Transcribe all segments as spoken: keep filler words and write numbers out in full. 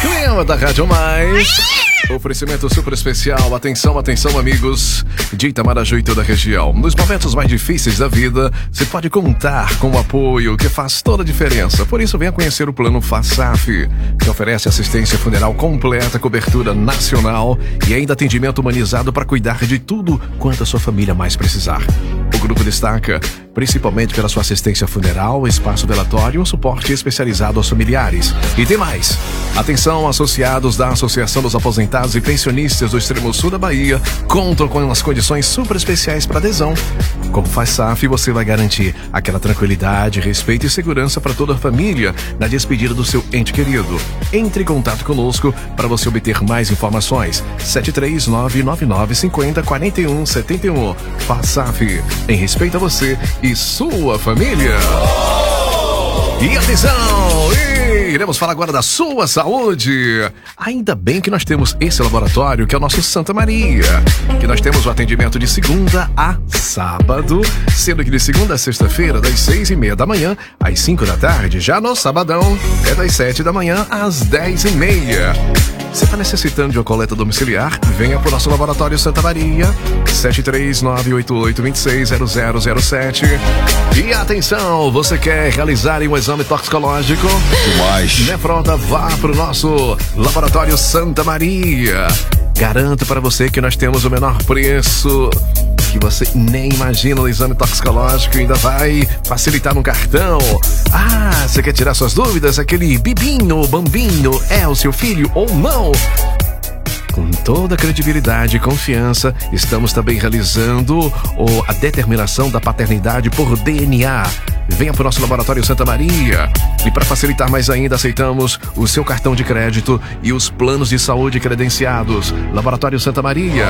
Clima da Rádio Mais. Oferecimento super especial. Atenção, atenção, amigos de Itamaraju e toda a região. Nos momentos mais difíceis da vida, você pode contar com o apoio que faz toda a diferença. Por isso, venha conhecer o Plano FASAF, que oferece assistência funeral completa, cobertura nacional e ainda atendimento humanizado para cuidar de tudo quanto a sua família mais precisar. O grupo destaca principalmente pela sua assistência funeral, espaço velatório e um suporte especializado aos familiares. E tem mais. Atenção, associados da Associação dos Aposentados e Pensionistas do Extremo Sul da Bahia contam com as condições super especiais para adesão. Como faz S A F, você vai garantir aquela tranquilidade, respeito e segurança para toda a família na despedida do seu ente querido. Entre em contato conosco para você obter mais informações. sete três nove nove nove cinco zero quatro um sete um. FASAF, em respeito a você e sua família. E atenção! Iremos falar agora da sua saúde. Ainda bem que nós temos esse laboratório, que é o nosso Santa Maria, que nós temos o atendimento de segunda a sábado, sendo que de segunda a sexta-feira, das seis e meia da manhã às cinco da tarde. Já no sabadão, é das sete da manhã às dez e meia. Você está necessitando de uma coleta domiciliar? Venha para o nosso laboratório Santa Maria, sete três nove oito oito dois seis zero zero zero sete. E atenção, você quer realizar um exame toxicológico? Demais. Nefrota, vá para o nosso laboratório Santa Maria. Garanto para você que nós temos o menor preço que você nem imagina no exame toxicológico, ainda vai facilitar no cartão. Ah, você quer tirar suas dúvidas? Aquele bibinho, bambinho, é o seu filho ou não? Com toda a credibilidade e confiança, estamos também realizando o, a determinação da paternidade por D N A. Venha para o nosso laboratório Santa Maria. E para facilitar mais ainda, aceitamos o seu cartão de crédito e os planos de saúde credenciados. Laboratório Santa Maria.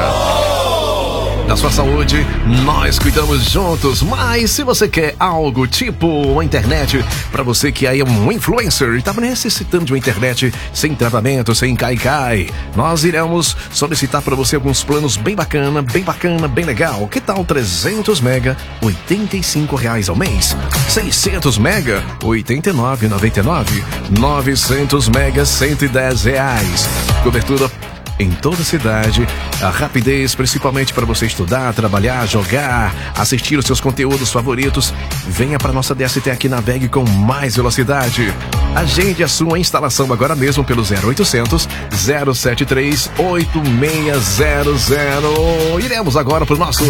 Da sua saúde, nós cuidamos juntos. Mas se você quer algo tipo uma internet, para você que aí é um influencer e está necessitando de uma internet sem travamento, sem cai-cai, nós iremos solicitar para você alguns planos bem bacana, bem bacana, bem legal. Que tal trezentos mega, oitenta e cinco reais ao mês? seiscentos mega, oitenta e nove reais e noventa e nove centavos. novecentos mega, cento e dez reais. Cobertura em toda a cidade, a rapidez principalmente para você estudar, trabalhar, jogar, assistir os seus conteúdos favoritos. Venha para nossa D S T aqui, navegue com mais velocidade. Agende a sua instalação agora mesmo pelo zero oitocentos, zero sete três, oito seis zero zero. Iremos agora para o nosso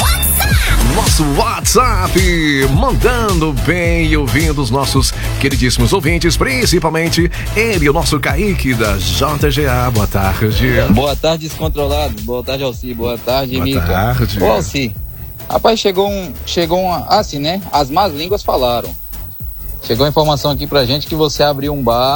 nosso WhatsApp, mandando bem e ouvindo os nossos queridíssimos ouvintes, principalmente ele, o nosso Kaique da J G A. Boa tarde. Boa tarde, descontrolado. Boa tarde, Alci. Boa tarde, Boa Mica. Boa tarde. Ô, Alci, rapaz, chegou um... Chegou um... Assim, né? As más línguas falaram. Chegou a informação aqui pra gente que você abriu um bar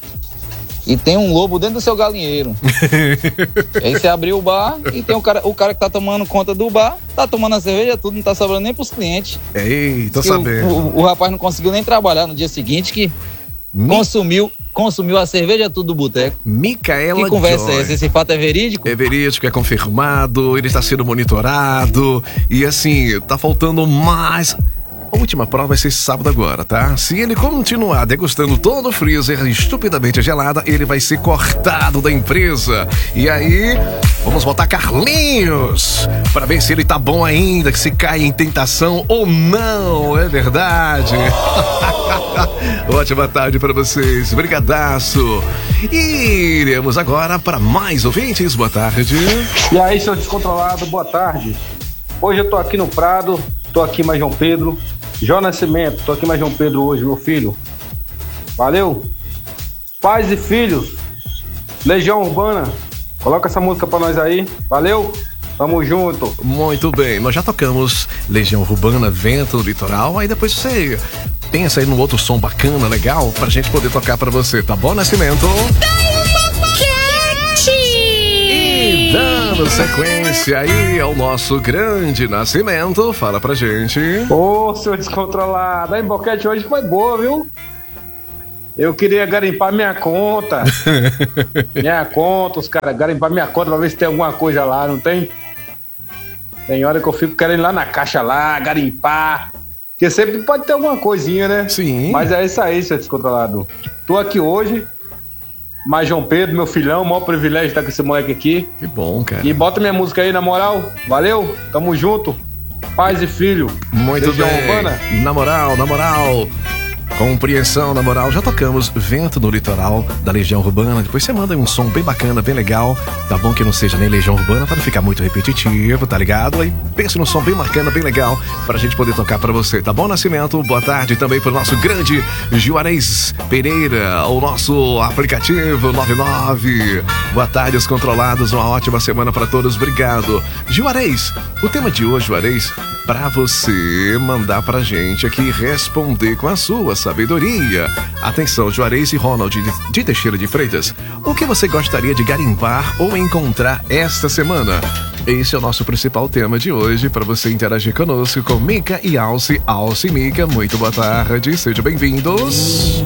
e tem um lobo dentro do seu galinheiro. Aí você abriu o bar e tem o cara, o cara que tá tomando conta do bar, tá tomando a cerveja, tudo, não tá sobrando nem pros clientes. Ei, tô que sabendo. O, o, o rapaz não conseguiu nem trabalhar no dia seguinte, que Mi... consumiu... Consumiu a cerveja tudo do boteco. Micaela Que conversa Joy. é essa? Esse fato é verídico? É verídico, é confirmado, ele está sendo monitorado. E assim, tá faltando mais... A última prova vai ser sábado agora, tá? Se ele continuar degustando todo o freezer estupidamente gelada, ele vai ser cortado da empresa. E aí, vamos botar Carlinhos pra ver se ele tá bom ainda, que se cai em tentação ou não, é verdade? Ótima tarde pra vocês, brigadaço. E iremos agora para mais ouvintes, boa tarde. E aí, seu descontrolado, boa tarde. Hoje eu tô aqui no Prado, tô aqui mais João Pedro. Jó Nascimento, tô aqui mais João Pedro hoje, meu filho. Valeu. Pais e filhos, Legião Urbana, coloca essa música pra nós aí. Valeu. Tamo junto. Muito bem, nós já tocamos Legião Urbana, Vento no Litoral. Aí depois você pensa aí num outro som bacana, legal, pra gente poder tocar pra você, tá bom, Nascimento? E dando sequência aí ao nosso grande Nascimento, fala pra gente. Ô, oh, seu descontrolado, a emboquete hoje foi boa, viu? Eu queria garimpar minha conta. Minha conta, os caras garimpar minha conta pra ver se tem alguma coisa lá, não tem? Tem hora que eu fico querendo ir lá na caixa lá, garimpar. Porque sempre pode ter alguma coisinha, né? Sim. Mas é isso aí, seu descontrolado. Tô aqui hoje mais João Pedro, meu filhão, maior privilégio estar com esse moleque aqui. Que bom, cara. E bota minha música aí, na moral. Valeu, tamo junto. Pais e filho. Muito Legião bem. Urbana. Na moral, na moral. Compreensão, na moral, já tocamos Vento no Litoral da Legião Urbana. Depois você manda um som bem bacana, bem legal. Tá bom que não seja nem Legião Urbana para não ficar muito repetitivo, tá ligado? Aí pense num som bem bacana, bem legal pra gente poder tocar pra você, tá bom, Nascimento? Boa tarde também pro nosso grande Juarez Pereira, o nosso aplicativo nove nove. Boa tarde, os controlados, uma ótima semana pra todos, obrigado. Juarez, o tema de hoje, Juarez, pra você mandar pra gente aqui responder com a sua sabedoria. Atenção, Juarez e Ronald de, de Teixeira de Freitas. O que você gostaria de garimpar ou encontrar esta semana? Esse é o nosso principal tema de hoje para você interagir conosco com Mica e Alce. Alce e Mica, muito boa tarde, sejam bem-vindos.